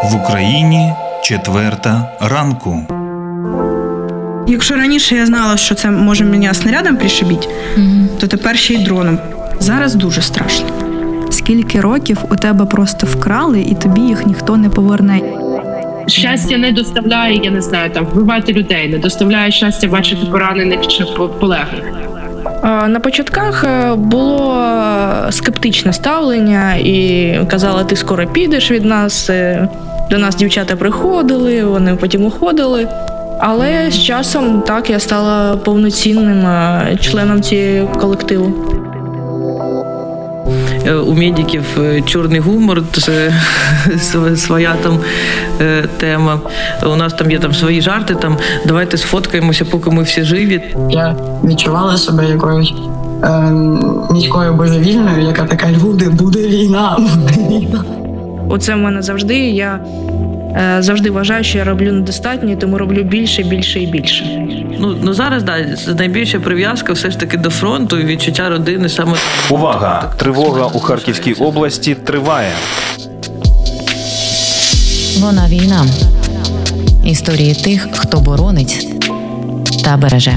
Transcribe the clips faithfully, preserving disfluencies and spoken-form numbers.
В Україні четверта ранку. Якщо раніше я знала, що це може мене снарядом пришибити, mm-hmm. то тепер ще й дроном. Зараз дуже страшно. Скільки років у тебе просто вкрали, і тобі їх ніхто не поверне? Щастя не доставляє, я не знаю, там вбивати людей, не доставляє щастя бачити поранених чи полеглих. На початках було скептичне ставлення і казали, ти скоро підеш від нас. До нас дівчата приходили, вони потім уходили. Але з часом так я стала повноцінним членом цього колективу. У медиків чорний гумор, це своя там тема. У нас там є там свої жарти, там давайте сфоткаємося, поки ми всі живі. Я відчувала себе якоюсь е, міською божевільною, яка така: люди, буде війна, буде війна. Оце в мене завжди. Я е, завжди вважаю, що я роблю недостатньо, тому роблю більше, більше і більше. Ну, ну зараз, да, найбільша прив'язка все ж таки до фронту і відчуття родини саме. Увага! Тривога у Харківській області триває. Вона війна. Історії тих, хто боронить та береже.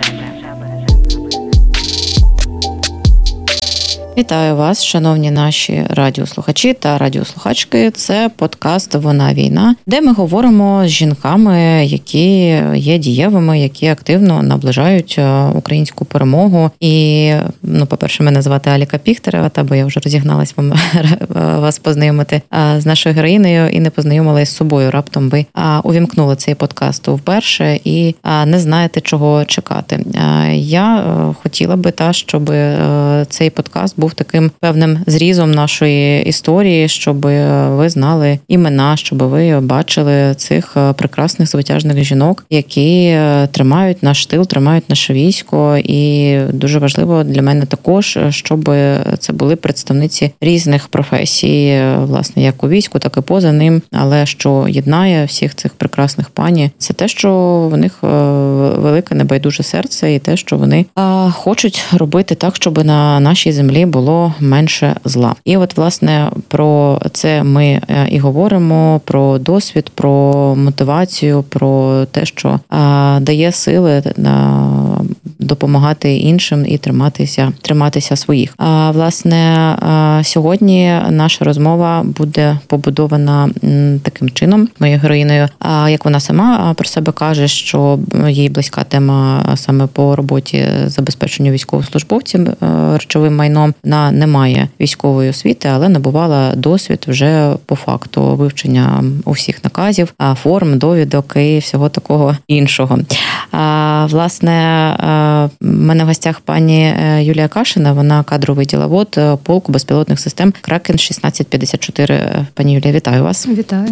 Вітаю вас, шановні наші радіослухачі та радіослухачки. Це подкаст «Вона війна», де ми говоримо з жінками, які є дієвими, які активно наближають українську перемогу. І, ну, по-перше, мене звати Аліка Піхтерева, та бо я вже розігналась вам вас познайомити з нашою героїнею і не познайомилась з собою. Раптом ви увімкнули цей подкаст вперше і не знаєте, чого чекати. Я хотіла би, та, щоб цей подкаст був був таким певним зрізом нашої історії, щоб ви знали імена, щоб ви бачили цих прекрасних звитяжних жінок, які тримають наш тил, тримають наше військо. І дуже важливо для мене також, щоб це були представниці різних професій, власне, як у війську, так і поза ним. Але що єднає всіх цих прекрасних пані, це те, що в них велике небайдуже серце і те, що вони хочуть робити так, щоб на нашій землі було менше зла. І от, власне, про це ми і говоримо, про досвід, про мотивацію, про те, що а, дає сили а, допомагати іншим і триматися, триматися своїх. А, власне, а, сьогодні наша розмова буде побудована м, таким чином, моєю героїною, а, як вона сама про себе каже, що їй близька тема саме по роботі забезпеченню військовослужбовців речовим майном. Вона не має військової освіти, але набувала досвід вже по факту вивчення усіх наказів, форм, довідок і всього такого іншого. А, власне, в мене в гостях пані Юлія Кашина, вона кадровий діловод полку безпілотних систем Кракен шістнадцять п'ятдесят чотири. Пані Юлія, вітаю вас. Вітаю.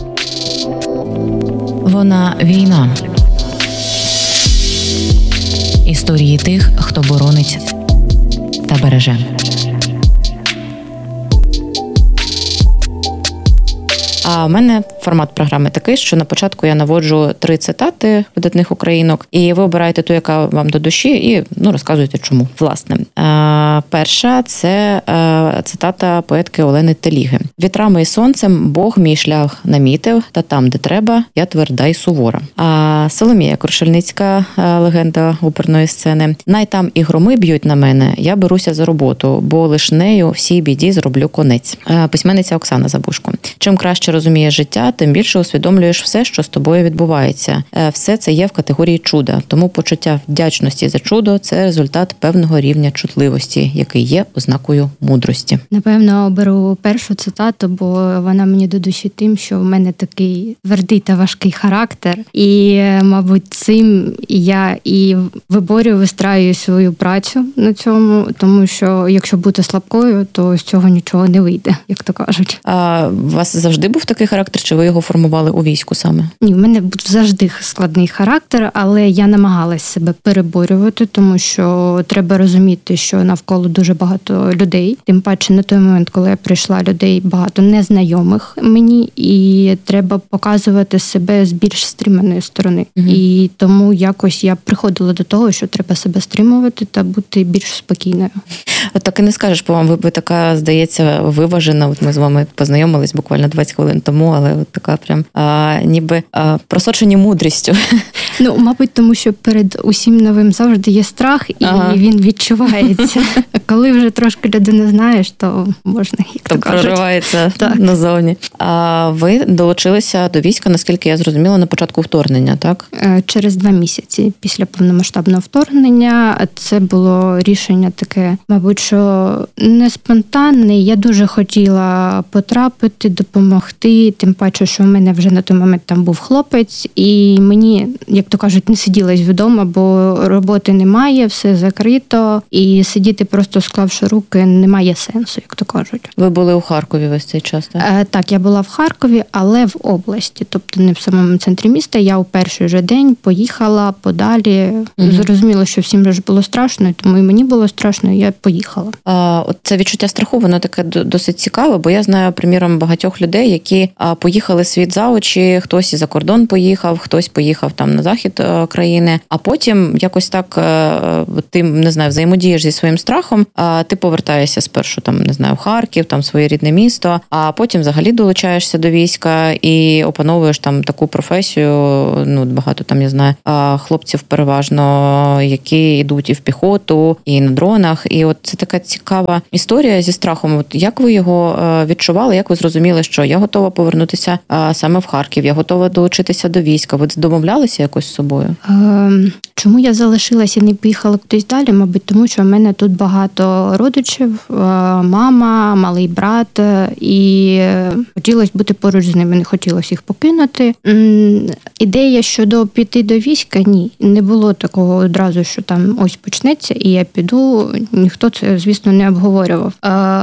Вона війна. Історії тих, хто боронить та береже. А в мене формат програми такий, що на початку я наводжу три цитати видатних українок, і ви обираєте ту, яка вам до душі, і ну розказуєте, чому. Власне, перша – це цитата поетки Олени Теліги. «Вітрами і сонцем Бог мій шлях намітив, та там, де треба, я тверда й сувора». А Соломія Крушельницька, легенда оперної сцени. «Най там і громи б'ють на мене, я беруся за роботу, бо лиш нею всій біді зроблю конець». Письменниця Оксана Забушко. «Чим краще розумієш життя, тим більше усвідомлюєш все, що з тобою відбувається. Все це є в категорії чуда. Тому почуття вдячності за чудо – це результат певного рівня чутливості, який є ознакою мудрості». Напевно, оберу першу цитату, бо вона мені до душі тим, що в мене такий твердий та важкий характер. І, мабуть, цим я і виборюю, вистраюю свою працю на цьому, тому що якщо бути слабкою, то з цього нічого не вийде, як то кажуть. А у вас завжди був такий характер, чи ви його формували у війську саме? Ні, в мене завжди складний характер, але я намагалась себе переборювати, тому що треба розуміти, що навколо дуже багато людей. Тим паче на той момент, коли я прийшла, людей багато незнайомих мені, і треба показувати себе з більш стриманої сторони. Угу. І тому якось я приходила до того, що треба себе стримувати та бути більш спокійною. От так і не скажеш, по вам, ви, ви така, здається, виважена. От ми з вами познайомились буквально буквально двадцять хвилин тому, але от така прям а, ніби а, просочені мудрістю. Ну, мабуть, тому що перед усім новим завжди є страх, і ага. він відчувається. Коли вже трошки людини знаєш, то можна, як то, то кажуть. Проривається назовні. А ви долучилися до війська, наскільки я зрозуміла, на початку вторгнення, так? Через два місяці після повномасштабного вторгнення. Це було рішення таке, мабуть, що не спонтанне. Я дуже хотіла потрапити, допомогти, тим паче, що в мене вже на той момент там був хлопець, і мені, як то кажуть, не сиділось вдома, бо роботи немає, все закрито, і сидіти просто склавши руки немає сенсу, як то кажуть. Ви були у Харкові весь цей час, так? Е, так, я була в Харкові, але в області, тобто не в самому центрі міста. Я у перший же день поїхала подалі. Угу. Зрозуміло, що всім ж було страшно, тому і мені було страшно, і я поїхала. А, от це відчуття страху, воно таке досить цікаве, бо я знаю, приміром, багатьох людей, які а, поїхали світ за очі, хтось і за кордон поїхав, хтось поїхав там на захід а, країни, а потім якось так а, ти, не знаю, взаємодієш зі своїм страхом, а ти повертаєшся спершу там, не знаю, в Харків, там своє рідне місто, а потім взагалі долучаєшся до війська і опановуєш там таку професію, ну, багато там, я знаю, хлопців переважно, які йдуть і в піхоту, і на дронах, і от це така цікава історія зі страхом. От як ви його відчували, як ви зрозуміли, що я готова повернутися саме в Харків, я готова долучитися до війська? Ви домовлялися якось з собою? Чому я залишилася і не поїхала кудись далі? Мабуть, тому що в мене тут багато родичів, мама, малий брат, і хотілося бути поруч з ними, не хотілося їх покинути. Ідея щодо піти до війська, ні, не було такого одразу, що там ось почнеться і я піду, ніхто це, звісно, не обговорював.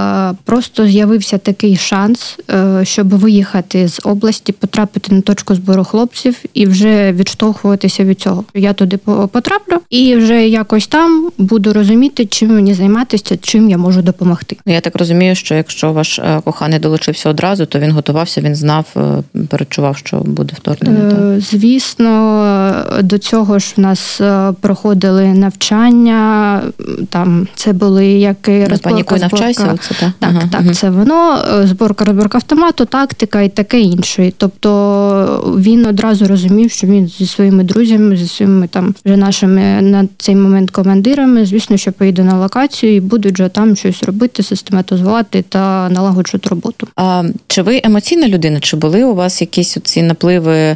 Просто з'явився такий шанс, щоб виїхати з області, потрапити на точку збору хлопців і вже відштовхуватися від цього. Я туди потраплю і вже якось там буду розуміти, чим мені займатися, чим я можу допомогти. Я так розумію, що якщо ваш коханий долучився одразу, то він готувався, він знав, перечував, що буде вторгнення. Так? Звісно, до цього ж в нас проходили навчання, там це були як розборка, навчайся, оце, так? Так, ага, так, ага. це воно, зборка, розборка автомату, тактика і таке інше. Тобто він одразу розумів, що він зі своїми друзями, зі своїми там вже нашими на цей момент командирами, звісно, що поїде на локацію і будуть вже там щось робити, систематизувати та налагоджувати роботу. А чи ви емоційна людина? Чи були у вас якісь ці напливи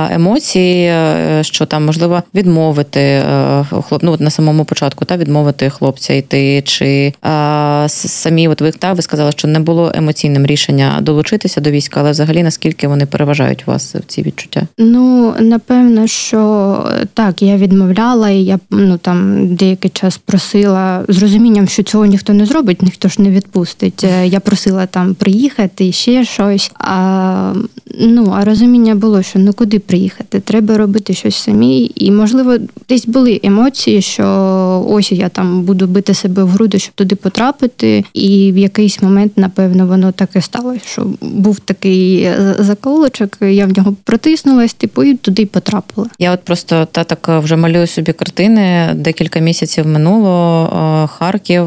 емоцій, що там можливо відмовити хлоп, ну от на самому початку, та відмовити хлопця йти, чи а, самі, от ви та ви сказали, що не було емоційним рішення долучитися до війська, але взагалі наскільки вони переважають у вас ці відчуття? Ну напевно, що так, я відмовляла, і я ну там деякий час просила з розумінням, що цього ніхто не зробить, ніхто ж не відпустить. Я просила там приїхати, ще щось. А ну а розуміння було, що ну куди приїхати, треба робити щось самі. І можливо, десь були емоції, що ось я там буду бити себе в груди, щоб туди потрапити. І в якийсь момент, напевно, воно так і сталося, що був такий заколочок, я в нього протиснулась, типу, і туди потрапила. Я от просто та так вже малюю собі картини. Декілька місяців минуло, Харків,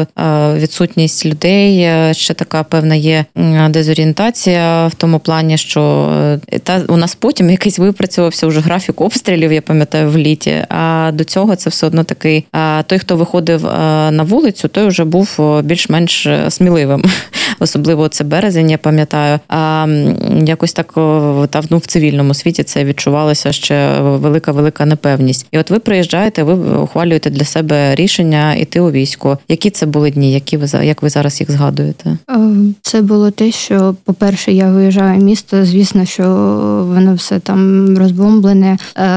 відсутність людей, ще така певна є дезорієнтація в тому плані, що та у нас потім якийсь випрацьовувався вже графік обстрілів, я пам'ятаю, в літі, а до цього це все одно такий, той, хто виходив на вулицю, той вже був більш-менш сміливим. Особливо це березень, я пам'ятаю. А якось так та, ну, в цивільному світі це відчувалося ще велика-велика непевність. І от ви приїжджаєте, ви ухвалюєте для себе рішення йти у військо. Які це були дні? Які ви, як ви зараз їх згадуєте? Це було те, що, по-перше, я виїжджаю в місто, звісно, що воно все там розбомблене,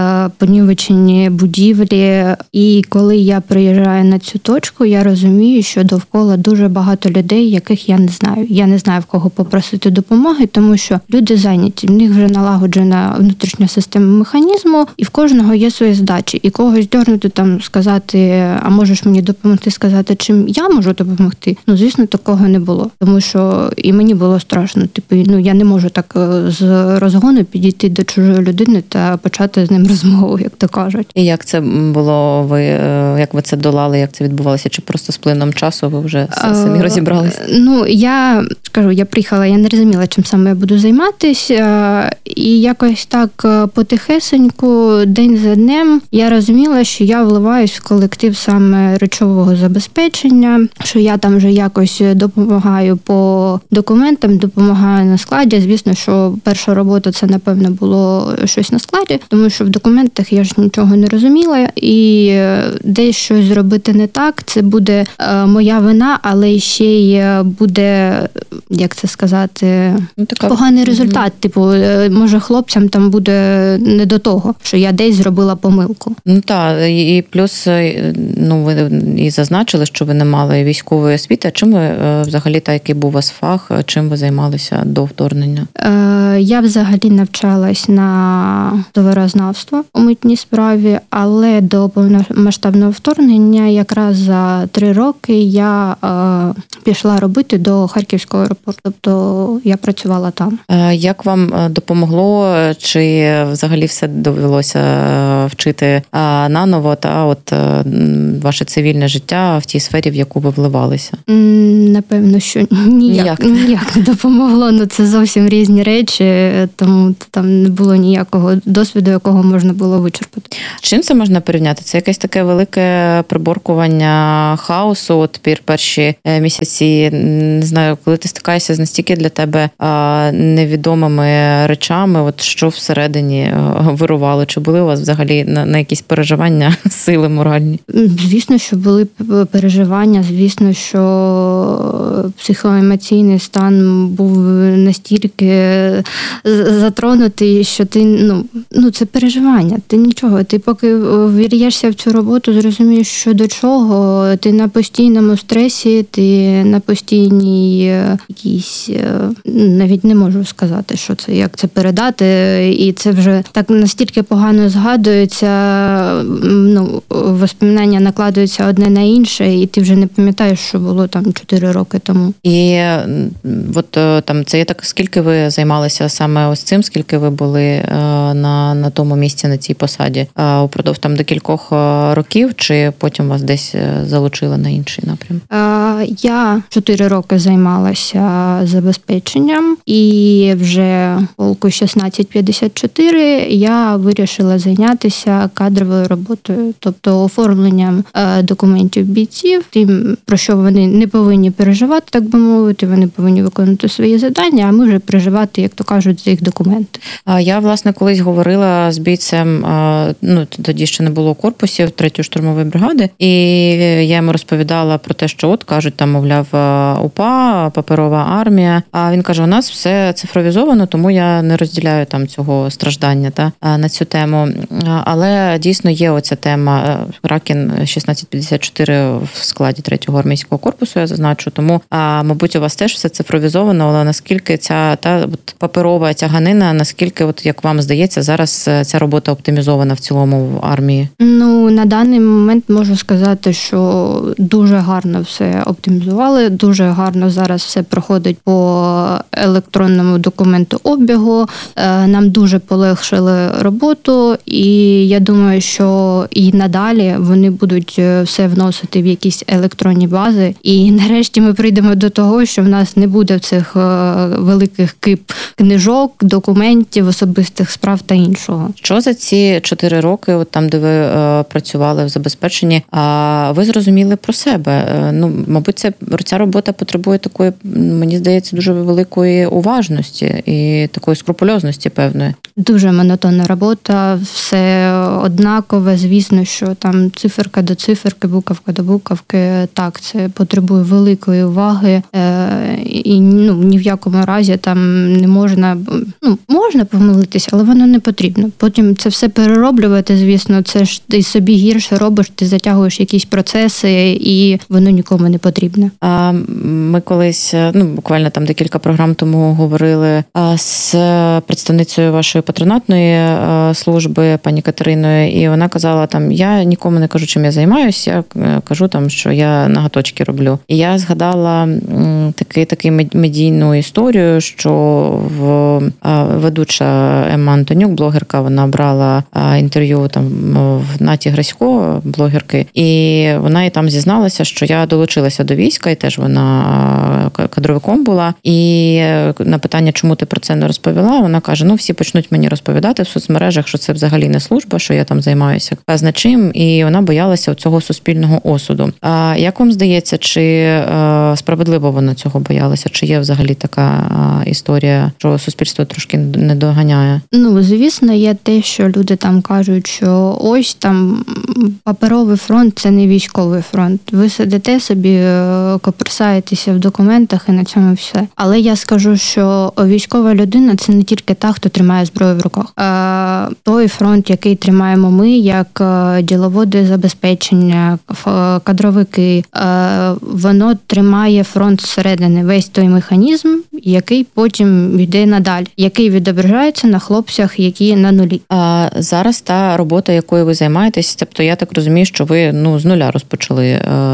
понівечені будівлі. І коли я приїжджаю на цю точку, я розумію, що довкола дуже багато людей, яких я не знаю. Я не знаю, в кого попросити допомоги, тому що люди зайняті, в них вже налагоджена внутрішня система механізму, і в кожного є свої задачі. І когось дьорнути там, сказати, а можеш мені допомогти, сказати, чим я можу допомогти? Ну, звісно, такого не було. Тому що і мені було страшно. Типу, ну, я не можу так з розгону підійти до чужої людини та почати з ним розмову, як то кажуть. І як це було, ви, як ви це долали, як це відбувалося? Чи просто з плином часу ви вже самі розібралися? Ну, я я скажу, я приїхала, я не розуміла, чим саме я буду займатися, і якось так потихесеньку, день за днем, я розуміла, що я вливаюсь в колектив саме речового забезпечення, що я там вже якось допомагаю по документам, допомагаю на складі. Звісно, що перша робота це, напевно, було щось на складі, тому що в документах я ж нічого не розуміла, і десь щось зробити не так, це буде моя вина, але ще й буде, як це сказати, Ну, така... поганий результат. Mm-hmm. Типу, може, хлопцям там буде не до того, що я десь зробила помилку. Ну так, і плюс, ну, ви і зазначили, що ви не мали військової освіти. А чим ви взагалі, та який був у вас фах, чим ви займалися до вторгнення? Е, я взагалі навчалась на товарознавство у митній справі, але до повномасштабного вторгнення якраз за три роки я е, пішла робити до Харківського аеропорту. Тобто я працювала там. Як вам допомогло, чи взагалі все довелося вчити наново, та от ваше цивільне життя в тій сфері, в яку ви вливалися? Напевно, що ніяк, ніяк. ніяк не допомогло. Ну, це зовсім різні речі, тому там не було ніякого досвіду, якого можна було вичерпати. Чим це можна порівняти? Це якесь таке велике приборкування хаосу, от пір перші місяці, не знаю, коли ти стикаєшся з настільки для тебе невідомими речами, от що всередині вирувало? Чи були у вас взагалі на, на якісь переживання, сили моральні? Звісно, що були переживання, звісно, що психоемоційний стан був настільки затронутий, що ти, ну, ну це переживання, ти нічого, ти поки вір'єшся в цю роботу, зрозумієш, що до чого, ти на постійному стресі, ти на постійній якійсь, навіть не можу сказати, що це, як це передати, і це вже так настільки погано згадується, ну, воспоминання накладуються одне на інше, і ти вже не пам'ятаєш, що було там чотири роки тому. І от там це є так, скільки ви займалися саме ось цим, скільки ви були на, на тому місці, на цій посаді? Упродовж там декількох років, чи потім вас десь залучили на інший напрям? Я чотири роки займалася забезпеченням, і вже в полку шістнадцять п'ятдесят чотири я вирішила зайнятися кадровою роботою, тобто оформленням документів бійців, тим, про що вони не повинні переживати, так би мовити, вони повинні виконувати свої завдання, а ми вже переживати, як то кажуть, за їх документи. Я, власне, колись говорила з бійцем, ну, тоді ще не було корпусів третьої штурмової бригади, і я йому розповідала про те, що от, кажуть, там, мовляв, УПА, паперова армія, а він каже, у нас все цифровізовано, тому я не розділяю там цього страждання та, на цю тему. Але дійсно є оця тема Ракін шістнадцять п'ятдесят чотири в складі третього армійського корпусу, я зазначу, тому, а, мабуть, у вас теж все цифровізовано, але наскільки ця та от, паперова тяганина, наскільки, от, як вам здається, зараз ця робота оптимізована в цілому в армії? Ну, на даний момент можу сказати, що дуже гарно все оптимізували, дуже гарно зараз все проходить по електронному документу обігу, нам дуже полегшили роботу, і я думаю, що і надалі вони будуть все вносити в якісь електронні бази, і нарешті ми прийдемо до того, що в нас не буде цих великих кип книжок, документів, особистих справ та іншого. Що за ці чотири роки, от там, де ви е, працювали в забезпеченні, а ви зрозуміли про себе? Е, ну, мабуть, це, ця робота потребує такої, мені здається, дуже великої уважності і такої скрупульозності певної. Дуже монотонна робота, все однакове, звісно, що там циферка до циферки, буковка до буковки, так, це потребує великої уваги, е, і ну, ні в якому разі там не можна, ну, можна помилитися, але воно не потрібно. Потім це все перероблювати, звісно, це ж ти собі гірше робиш, ти затягуєш якісь процеси, і воно нікому не потрібно. А ми колись, ну, буквально там декілька програм тому говорили з представницею вашої патронатної служби, пані Катериною, і вона казала там, я нікому не кажу, чим я займаюся, я кажу там, що я наготочки роблю. І я згадала такий, такий медійну історію, що в що ведуча Емма Антонюк, блогерка, вона брала інтерв'ю там в Наті Грасько, блогерки, і вона і там зізналася, що я долучилася до війська, і теж вона кадровиком була. І на питання, чому ти про це не розповіла, вона каже, ну всі почнуть мені розповідати в соцмережах, що це взагалі не служба, що я там займаюся казна чим, і вона боялася цього суспільного осуду. А як вам здається, чи справедливо вона цього боялася, чи є взагалі така історія, що суспільство трошки не доганяє? Ну, звісно, є те, що люди там кажуть, що ось там паперовий фронт – це не військовий фронт. Ви сидите собі, коперсаєтеся в документах і на цьому все. Але я скажу, що військова людина – це не тільки та, хто тримає зброю в руках. А той фронт, який тримаємо ми, як діловоди забезпечення, кадровики, воно тримає фронт зсередини, весь той механізм, який потім йде надалі, який відображається на хлопцях, які на нулі. А зараз та робота, якою ви займаєтесь, тобто я так розумію, що ви ну з нуля розпочали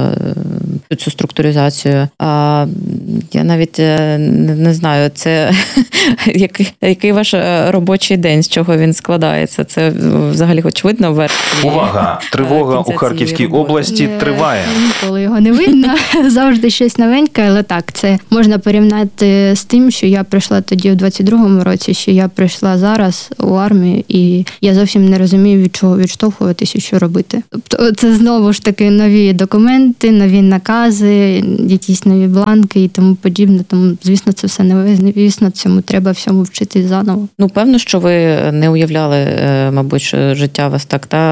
е, цю структуризацію. А я навіть не, не знаю, це який, який ваш робочий день, з чого він складається? Це взагалі хоч видно вверх? Увага! Тривога у Харківській області триває. Ніколи його не видно, завжди щось новеньке, але так, це можна порівняти з тим, що я прийшла тоді в двадцять другому році, що я прийшла зараз у армію, і я зовсім не розумію, від чого відштовхуватися, що робити. Тобто це знову ж таки нові документи, нові накази, якісь нові бланки і тому подібне. Тому, звісно, це все нове, звісно, цьому треба всьому вчитись заново. Ну, певно, що ви не уявляли, мабуть, що життя вас так та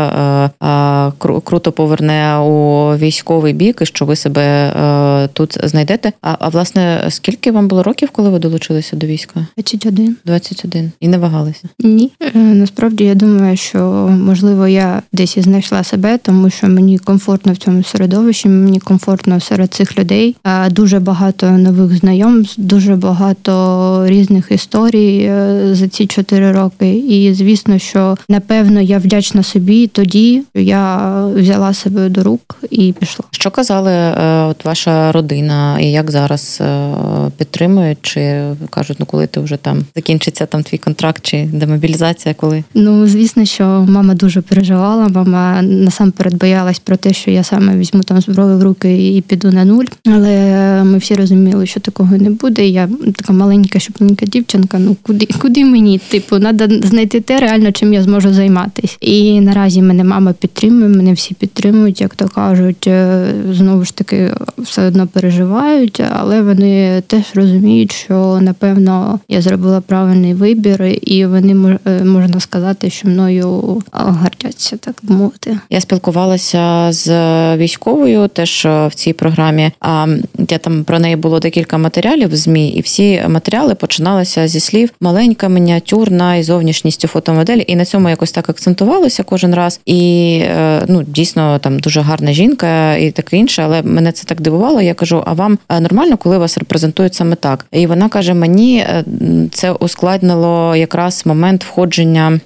а, круто поверне у військовий бік, і що ви себе а, тут знайдете. А, а власне, скільки вам було років, коли ви долучилися до війська? двадцять один. двадцять один. І не вагалися? Ні. Насправді, я думаю, що, можливо, я десь і знайшла себе, тому що мені комфортно в цьому середовищі, мені комфортно серед цих людей. Дуже багато нових знайомств, дуже багато різних історій за ці чотири роки. І, звісно, що, напевно, я вдячна собі тоді, що я взяла себе до рук і пішла. Що казали от ваша родина і як зараз підтримують? Чи кажуть, ну коли ти вже там закінчиться там твій контракт чи демобілізація, коли? Ну, звісно, що мама дуже переживала. Мама насамперед боялась про те, що я саме візьму там зброю в руки і піду на нуль. Але ми всі розуміли, що такого не буде. Я така маленька, щупленька дівчинка. Ну куди, куди мені? Типу, треба знайти те реально, чим я зможу займатися. І наразі мене мама підтримує, мене всі підтримують, як то кажуть. Знову ж таки, все одно переживають, але вони теж розуміють, що, напевно, я зробила правильний вибір, і вони, можна сказати, що мною гордяться, так мовити. Я спілкувалася з військовою теж в цій програмі. А я там про неї було декілька матеріалів в ЗМІ, і всі матеріали починалися зі слів «маленька, мініатюрна і зовнішністю фотомодель». І на цьому якось так акцентувалося кожен раз. І, ну, дійсно, там дуже гарна жінка і таке інше, але мене це так дивувало. Я кажу, а вам нормально, коли вас репрезентують саме так? І вона каже, мені це ускладнило якраз момент входження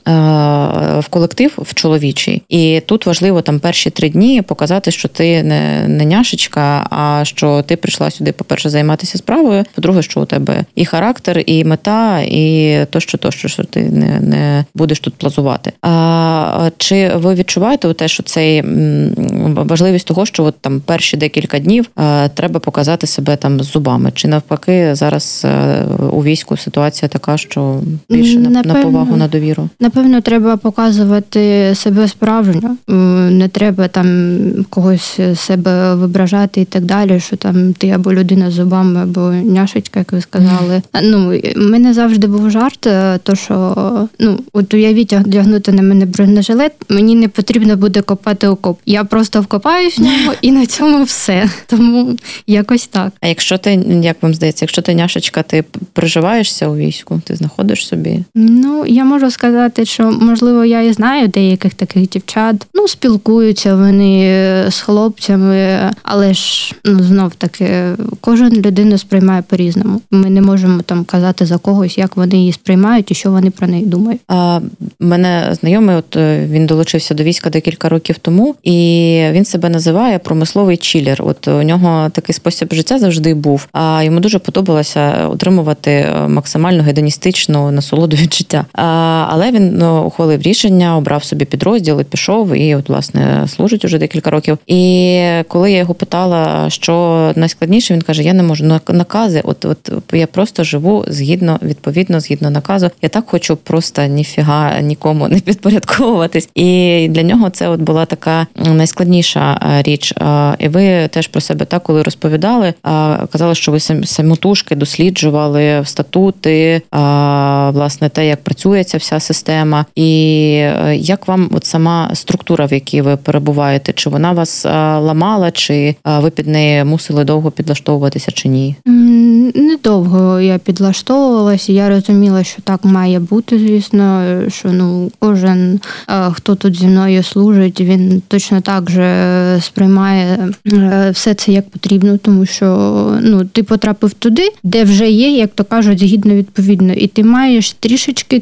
в колектив, в чоловічий. І тут важливо там перші три дні показати, що ти не, не няшечка, а що ти прийшла сюди, по-перше, займатися справою, по-друге, що у тебе і характер, і мета, і тощо, тощо, що ти не, не будеш тут плазувати. А чи ви відчуваєте те, що цей важливість того, що от там перші декілька днів а, треба показати себе там з зубами? Чи навпаки зараз а, у війську ситуація така, що більше напевно, на повагу, на довіру? Напевно, треба показувати себе справжньо. Не треба там когось себе виображати і так далі, що там ти або людина з зубами, або няшечка, як ви сказали. Mm. Ну, у мене завжди був жарт, то що, ну, от уявіть, одягнути на мене бронежилет, мені не потрібно буде копати окоп. Я просто вкопаюсь в нього і на цьому все. Тому якось так. А якщо ти, як вам здається, якщо ти няшечка, ти приживаєшся у війську? Ти знаходиш собі? Ну, я можу сказати, що, можливо, я і знаю деяких таких дівчат. Ну, спілкуються вони з хлопцями, але ж, ну, знов-таки, кожен людину сприймає по-різному. Ми не можемо там казати за когось, як вони її сприймають і що вони про неї думають. А мене знайомий, от він долучився до війська декілька років тому, і він себе називає промисловий чилер. От у нього такий спосіб життя завжди був. А йому дуже подобалася намагалися отримувати максимально гедоністичну насолоду від життя. Але він ну, ухвалив рішення, обрав собі підрозділ і пішов, і от, власне, служить уже декілька років. І коли я його питала, що найскладніше, він каже, я не можу, накази, от, от я просто живу згідно, відповідно, згідно наказу. Я так хочу просто ніфіга нікому не підпорядковуватись. І для нього це от була така найскладніша річ. І ви теж про себе так, коли розповідали, казали, що ви самотужки досліджували статути, власне, те, як працює ця вся система. І як вам от сама структура, в якій ви перебуваєте, чи вона вас ламала, чи ви під неї мусили довго підлаштовуватися, чи ні? Недовго я підлаштовувалася, я розуміла, що так має бути, звісно, що ну кожен, хто тут зі мною служить, він точно так же сприймає все це як потрібно, тому що ну ти потрапив туди, де вже є, як то кажуть, згідно відповідно, і ти маєш трішечки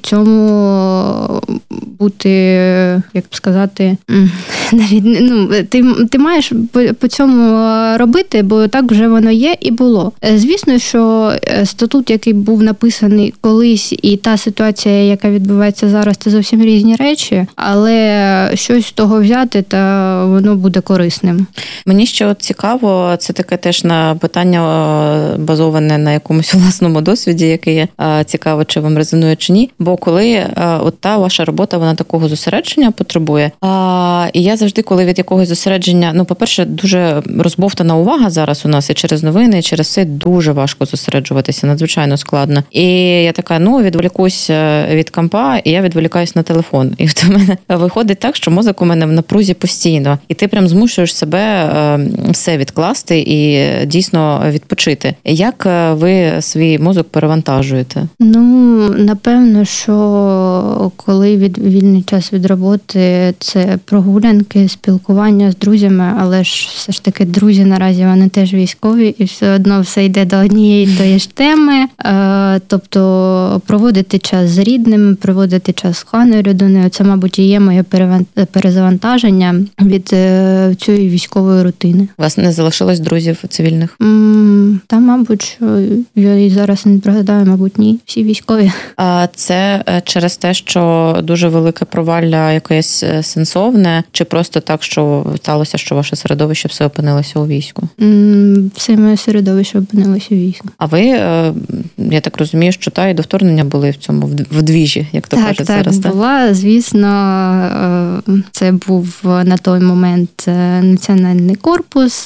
цьому бути, як б сказати, навіть ну ти, ти маєш по, по цьому робити, бо так вже воно є і було. Звісно, що статут, який був написаний колись, і та ситуація, яка відбувається зараз, це зовсім різні речі, але щось з того взяти, та воно буде корисним. Мені ще от цікаво, це таке теж на питання базоване на якомусь власному досвіді, який є цікаво, чи вам резонує, чи ні. Бо коли от та ваша робота, вона такого зосередження потребує, а, і я завжди, коли від якогось зосередження, ну, по-перше, дуже розбовтана увага зараз у нас і через новини, і через все дуже важко зосереджуватися, надзвичайно складно. І я така, ну, відволікусь від компа, і я відволікаюсь на телефон. І в мене виходить так, що мозок у мене в напрузі постійно. І ти прям змушуєш себе все відкласти і дійсно відпочити. Як ви свій мозок перевантажуєте? Ну, напевно, що коли від вільний час від роботи, це прогулянки, спілкування з друзями, але ж все ж таки друзі наразі вони теж військові, і все одно все йде до однієї тої ж теми. Тобто проводити час з рідними, проводити час з коханою людиною, це, мабуть, і є моє перезавантаження від цієї військової рутини. У вас не залишилось друзів цивільних? Та, мабуть, що я і зараз не пригадаю, мабуть, ні. Всі військові. А це через те, що дуже велике провалля якесь сенсовне, чи просто так, що сталося, що ваше середовище все опинилося у війську? Все моє середовище опинилося у війську. А ви, я так розумію, що та і до вторгнення були в цьому вдвіжі, як то так, кажуть так, зараз. Так, була, звісно, це був на той момент національний корпус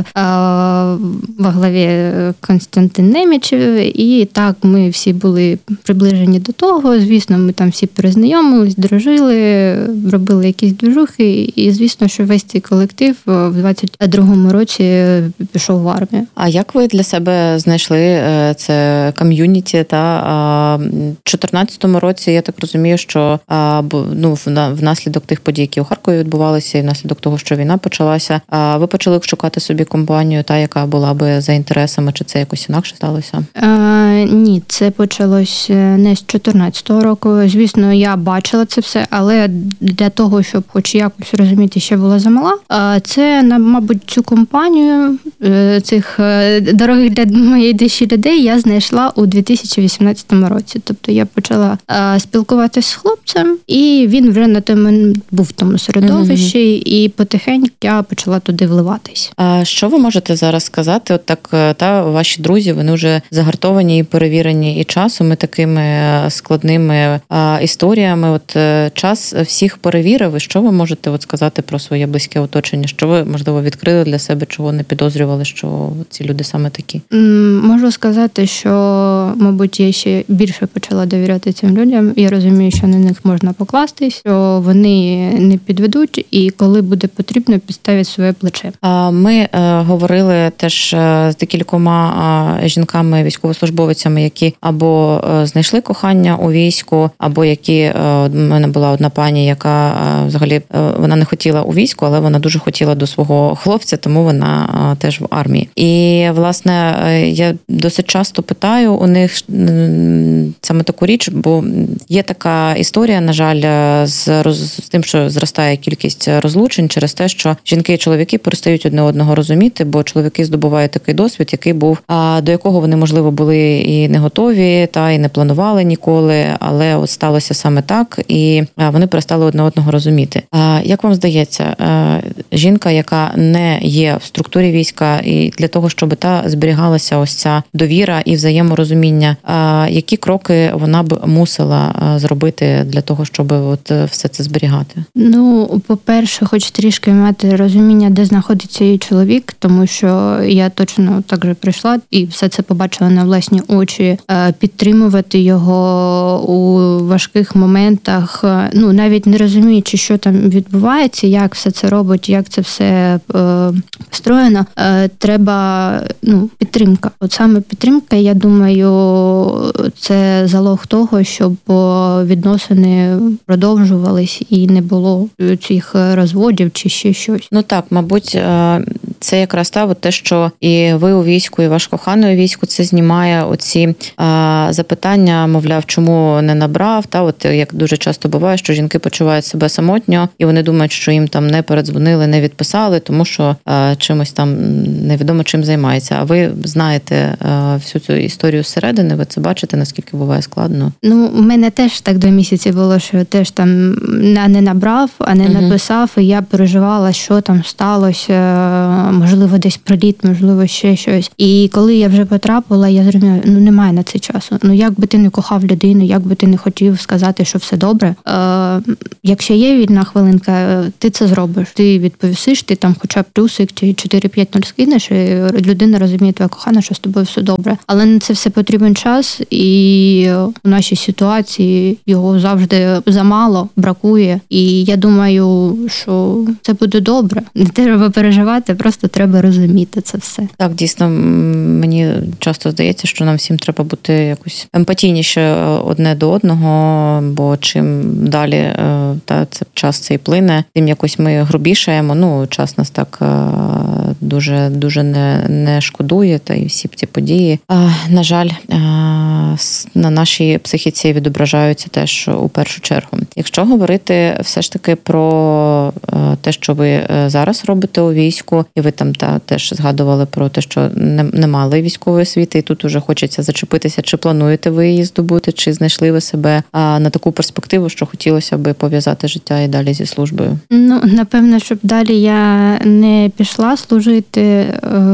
во главі Константин Немічев, і так ми всі були приближені до того, звісно, ми там всі перезнайомились, дружили, робили якісь движухи, і звісно, що весь цей колектив в двадцять другому році пішов в армію. А як ви для себе знайшли це ком'юніті? Та в чотирнадцятому році, я так розумію, що ну, внаслідок тих подій, які у Харкові відбувалися, і внаслідок того, що війна почалася, ви почали шукати собі компанію, та, яка була би за інтересами, чи це якось інакше сталося? А, ні, це почалось не з чотирнадцятого року. Звісно, я бачила це все, але для того, щоб хоч якось розуміти, що була замала, це, мабуть, цю компанію цих дорогих для моєї душі людей я знайшла у дві тисячі вісімнадцятому році. Тобто я почала спілкуватися з хлопцем, і він вже на той момент був в тому середовищі, mm-hmm. і потихеньку я почала туди вливатись. А що ви можете зараз сказати? От так, та ваші друзі, вони вже загартовані і перевірені і часом, і такими складними а, історіями. От час всіх перевірив. І що ви можете от сказати про своє близьке оточення? Що ви, можливо, відкрили для себе, чого не підозрювали, що ці люди саме такі? Можу сказати, що, мабуть, я ще більше почала довіряти цим людям. Я розумію, що на них можна покластись, що вони не підведуть, і коли буде потрібно, підставять своє плече. Ми говорили теж з декількома жінками, військовослужбовицями, які або знайшли кохання у війську, або які, у мене була одна пані, яка взагалі, вона не хотіла у війську, але вона дуже хотіла до свого хлопця, тому вона теж в армії. І, власне, я досить часто питаю у них саме таку річ, бо є така історія, на жаль, з, роз... з тим, що зростає кількість розлучень через те, що жінки і чоловіки перестають одне одного розуміти, бо чоловіки здобувають такий досвід, який був, до якого цього вони, можливо, були і не готові, та і не планували ніколи, але от сталося саме так, і вони перестали одне одного розуміти. Як вам здається, жінка, яка не є в структурі війська, і для того, щоб та зберігалася ось ця довіра і взаєморозуміння, які кроки вона б мусила зробити для того, щоб от все це зберігати? Ну, по-перше, хоч трішки мати розуміння, де знаходиться її чоловік, тому що я точно так же прийшла і все це побачила на власні очі, підтримувати його у важких моментах, ну, навіть не розуміючи, що там відбувається, як все це робить, як це все построєно, треба, ну, підтримка. От саме підтримка, я думаю, це залог того, щоб відносини продовжувались і не було цих розводів чи ще щось. Ну так, мабуть, це якраз та, от те, що і ви у війську, і ваш коханий у війську, це знімає оці а, запитання, мовляв, чому не набрав, та от як дуже часто буває, що жінки почувають себе самотньо, і вони думають, що їм там не передзвонили, не відписали, тому що а, чимось там невідомо чим займається. А ви знаєте а, всю цю історію зсередини, ви це бачите, наскільки буває складно? Ну, у мене теж так два місяці було, що теж там не набрав, а не uh-huh. написав, і я переживала, що там сталося, можливо, десь приліт, можливо, ще щось. І коли я вже потрапила, я зрозуміла, ну, немає на це часу. Ну, як би ти не кохав людину, як би ти не хотів сказати, що все добре, е, якщо є вільна хвилинка, ти це зробиш. Ти відповісиш, ти там хоча б плюсик чи чотири-п'ять нуль скинеш, і людина розуміє, твоя кохана, що з тобою все добре. Але на це все потрібен час, і у нашій ситуації його завжди замало, бракує. І я думаю, що це буде добре. Не треба переживати, просто треба розуміти це все. Так, дійсно, мені часто здається, що нам всім треба бути якось емпатійніше одне до одного, бо чим далі та це час цей плине, тим якось ми грубішаємо. Ну, час нас так дуже дуже не, не шкодує, та і всі ці події, а, на жаль, а, на нашій психіці відображаються теж у першу чергу. Якщо говорити все ж таки про те, що ви зараз робите у війську, і ви там та теж згадували про те, що не, не мали військової освіти, і тут уже хочеться зачепитися, чи плануєте ви її здобути, чи знайшли ви себе а, на таку перспективу, що хотілося би пов'язати життя і далі зі службою? Ну, напевно, щоб далі я не пішла служити,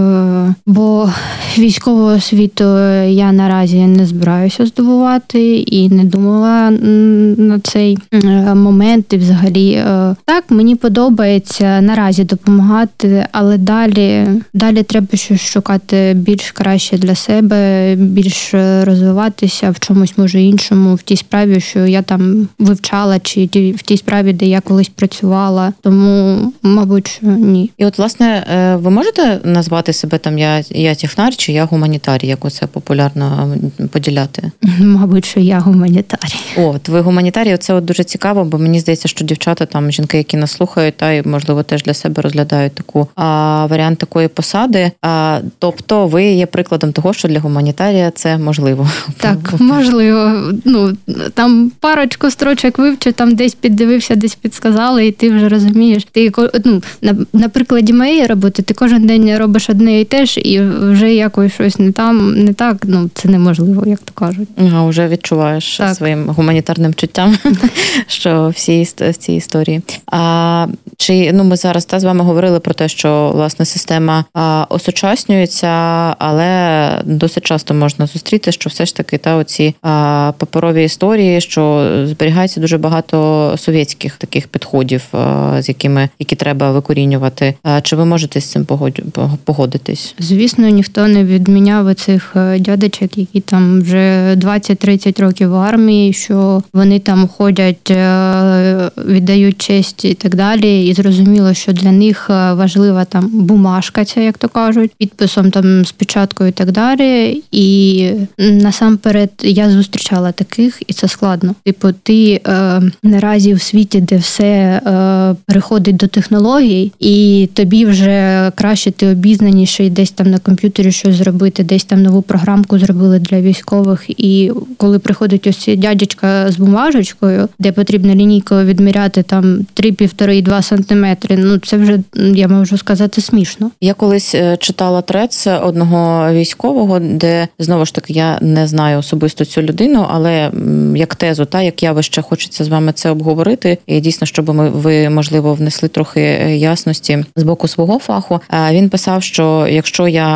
бо військову освіту я наразі не збираюся здобувати і не думала на цей момент. І взагалі, так, мені подобається наразі допомагати, але далі, далі треба щось шукати більш краще для себе, більш розвиватися в чомусь, може, іншому, в тій справі, що я там вивчала, чи в тій справі, де я колись працювала. Тому, мабуть, що ні. І от, власне, ви можете назвати себе там я, я технар чи я гуманітарій, як оце популярно поділяти? Мабуть, що я гуманітарій. От, ви гуманітарій, це от дуже цікаво, бо мені здається, що дівчата, там, жінки, які нас слухають, та й, можливо, теж для себе розглядають таку а, варіант такої посади. А, тобто ви є прикладом того, що для гуманітарія це можливо. Так, можливо. Ну, там парочку строчок вивчив, там десь піддивився, десь підсказали, і ти вже розумієш. Ти, ну, на, на прикладі моєї роботи, ти кожен день робиш одне і те ж, і вже якось щось не там, не так, ну, це неможливо, як то кажуть. А, вже відчуваєш так. своїм гуманітарним чуттям, що всі в цій історії. А чи, ну, ми зараз та з вами говорили про те, що, власне, система а, осучаснюється, але досить часто можна зустріти, що все ж таки та оці а, паперові історії, що зберігається дуже багато совєтських таких підходів, а, з якими, які треба викорінювати. А, чи ви можете з цим погодитись? Звісно, ніхто не відміняв оцих дядечок, які там вже двадцять-тридцять років в армії, що вони там ходять, віддають честь і так далі, і зрозуміло, що для них важлива там бумажка ця, як то кажуть, підписом там з печаткою і так далі. І насамперед я зустрічала таких, і це складно. Типу, ти е, наразі в світі, де все е, переходить до технологій, і тобі вже краще, ти обізнаніший, десь там на комп'ютері щось зробити, десь там нову програмку зробили для військових. І коли приходить ось ця дядечка з бумажечкою, де потрібно лінійкою відміряти там три, півтори, два сантиметри, ну це вже, я можу сказати, це смішно. Я колись е, читала трец одного військового, де, знову ж таки, я не знаю особисто цю людину, але м, як тезу, та, як явище, хочеться з вами це обговорити. І дійсно, щоб ми, ви, можливо, внесли трохи ясності з боку свого фаху. Е, Він писав, що якщо я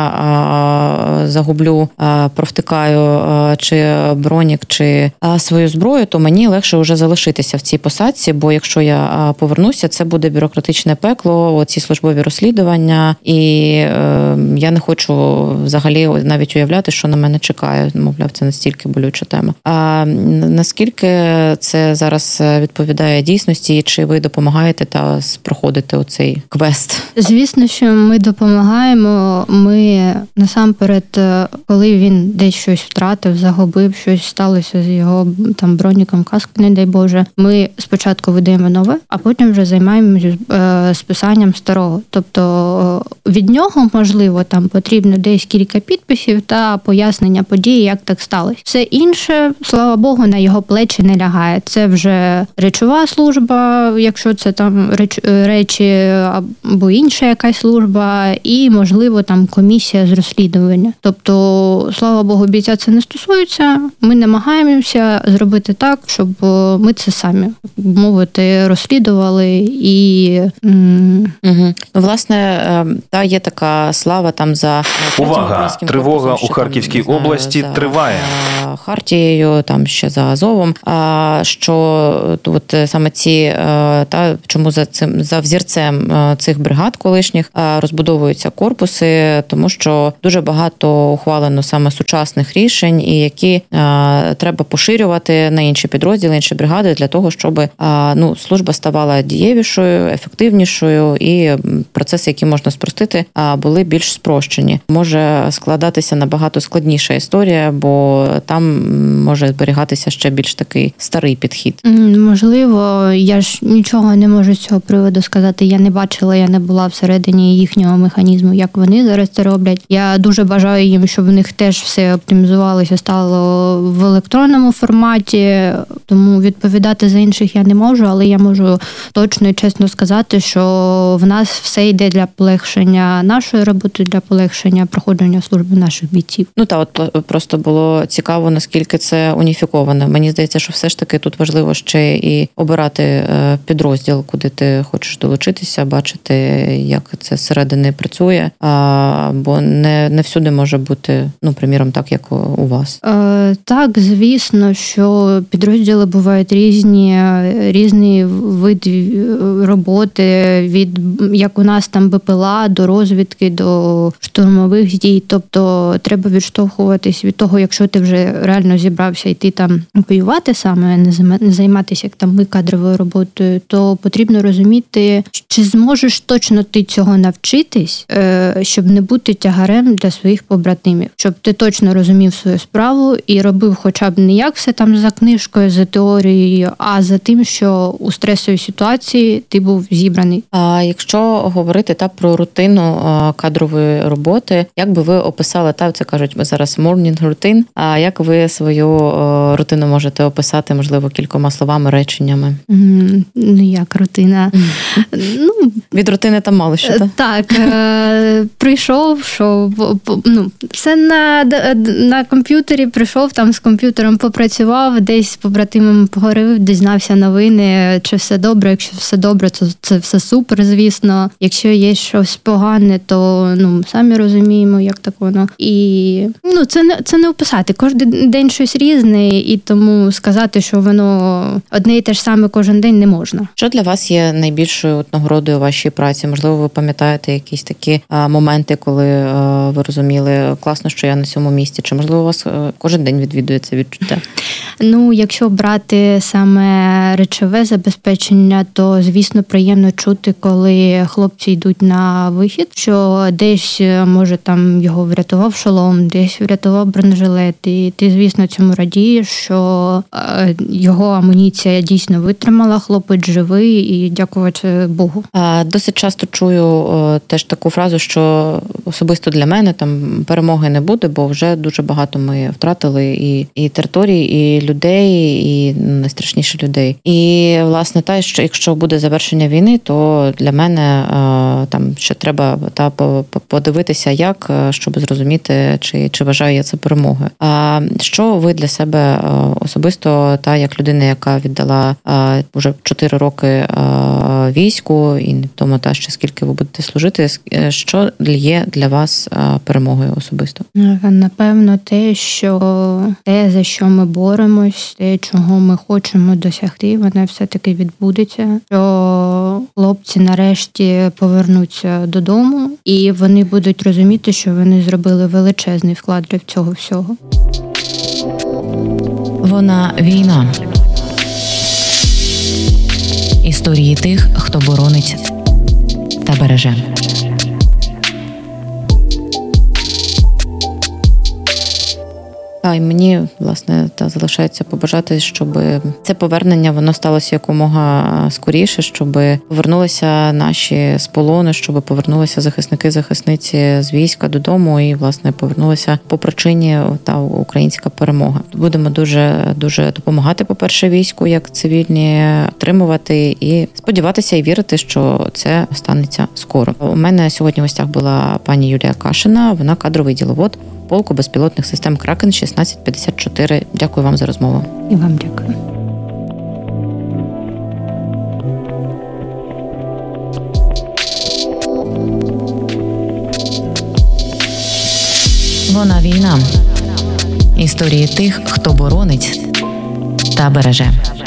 а, загублю, а, провтикаю а, чи бронік, чи а, свою зброю, то мені легше вже залишитися в цій посадці, бо якщо я а, повернуся, це буде бюрократичне пекло, оці службові розслідування, і е, я не хочу взагалі навіть уявляти, що на мене чекає. Мовляв, це настільки болюча тема. А наскільки це зараз відповідає дійсності, і чи ви допомагаєте та проходите оцей квест? Звісно, що ми допомагаємо. Ми насамперед, коли він десь щось втратив, загубив, щось сталося з його там броніком, каскою, не дай Боже, ми спочатку видаємо нове, а потім вже займаємося е, списанням старого. Тобто від нього, можливо, там потрібно десь кілька підписів та пояснення події, як так сталося. Все інше, слава Богу, на його плечі не лягає. Це вже речова служба, якщо це там реч, речі або інша якась служба, і, можливо, там комісія з розслідування. Тобто, слава Богу, бійця це не стосується. Ми намагаємося зробити так, щоб ми це самі, мовити, розслідували і... М- Угу. Власне, та є така слава там за... Увага! Тривога у Харківській там, знаю, області за, триває. За Хартією, там ще за Азовом, а, що от саме ці, та, чому за цим, за взірцем цих бригад колишніх розбудовуються корпуси, тому що дуже багато ухвалено саме сучасних рішень, і які а, треба поширювати на інші підрозділи, інші бригади для того, щоб а, ну, служба ставала дієвішою, ефективнішою, і процеси, які можна спростити, а, були більш спрощені. Може складатися набагато складніша історія, бо там може зберігатися ще більш такий старий підхід. Можливо, я ж нічого не можу з цього приводу сказати. Я не бачила, я не була всередині їхнього механізму, як вони зараз це роблять. Я дуже бажаю їм, щоб в них теж все оптимізувалося, стало в електронному форматі, тому відповідати за інших я не можу, але я можу точно і чесно сказати, що в нас все йде для полегшення нашої роботи, для полегшення проходження служби наших бійців. Ну та от просто було цікаво, наскільки це уніфіковано. Мені здається, що все ж таки тут важливо ще і обирати підрозділ, куди ти хочеш долучитися, бачити, як це зсередини працює, а, бо не, не всюди може бути, ну, приміром, так, як у вас. Е, так, звісно, що підрозділи бувають різні, різні види роботи, від, як у нас там БПЛА, до розвідки, до штурмових дій. Тобто треба відштовхуватись від того, якщо ти вже реально зібрався йти там воювати саме, не займатися, як там ми, кадровою роботою, то потрібно розуміти, чи зможеш точно ти цього навчитись, щоб не бути тягарем для своїх побратимів. Щоб ти точно розумів свою справу і робив хоча б не як все там за книжкою, за теорією, а за тим, що у стресовій ситуації ти був зібраний. А якщо говорити та про рутину кадрової роботи, як би ви описали, та це кажуть, ми зараз morning routine, а як ви свою рутину можете описати, можливо, кількома словами, реченнями? Mm, ну, як рутина? ну, Від рутини там мало що, так? Так, е, прийшов, що, ну, все на, на комп'ютері, прийшов, там з комп'ютером попрацював, десь з побратимом поговорив, дізнався новини, чи все добре. Якщо все добре, то це все супер, звісно. Якщо є щось погане, то, ну, самі розуміємо, як так воно. І, ну, це не, це не описати. Кожен день щось різне, і тому сказати, що воно одне і те ж саме кожен день не можна. Що для вас є найбільшою от нагородою у вашій праці? Можливо, ви пам'ятаєте якісь такі а, моменти, коли а, ви розуміли, класно, що я на цьому місці? Чи, можливо, у вас а, кожен день відвідує це відчуття? Ну, якщо брати саме речове забезпечення, то, звісно, приємно чути, коли хлопці йдуть на вихід, що десь, може, там його врятував шолом, десь врятував бронежилет, і ти, звісно, цьому радієш, що його амуніція дійсно витримала, хлопець живий, і дякувати Богу. Досить часто чую теж таку фразу, що особисто для мене там перемоги не буде, бо вже дуже багато ми втратили і, і територій, і людей, і найстрашніше людей. І, власне, те, що якщо буде завершення війни, то для мене там ще треба та подивитися, як, щоб зрозуміти, чи, чи вважаю я це перемогою. А що ви для себе особисто, та як людина, яка віддала вже чотири роки війську, і не тому, та ще скільки ви будете служити, що є для вас перемогою особисто? Напевно, те, що те, за що ми боремось, те, чого ми хочемо досягти, воно все-таки відбудеться. Що хлопці нарешті повернуться додому, і вони будуть розуміти, що вони зробили величезний вклад для цього всього. Вона війна. Історії тих, хто боронить та береже. А й мені, власне, та залишається побажати, щоб це повернення воно сталося якомога скоріше, щоб повернулися наші з полону, щоб повернулися захисники, захисниці з війська додому і, власне, повернулася по причині та українська перемога. Будемо дуже дуже допомагати, по-перше, війську як цивільні, отримувати і сподіватися і вірити, що це станеться скоро. У мене сьогодні в гостях була пані Юлія Кашина, вона кадровий діловод полку безпілотних систем «Кракен» шістнадцять п'ятдесят чотири. Дякую вам за розмову. І вам дякую. Вона війна. Історії тих, хто боронить та береже.